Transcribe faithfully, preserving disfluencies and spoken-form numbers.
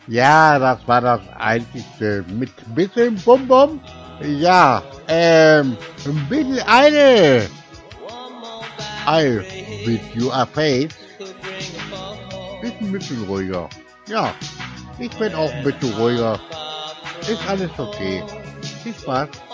Ja, das war das Einzigste. Mit bisschen Bum-Bum? Ja, ähm, ein bisschen eine. I with you a face. Ist ein bisschen ruhiger. Ja, ich bin auch ein bisschen ruhiger. Ist alles okay. Viel Spaß.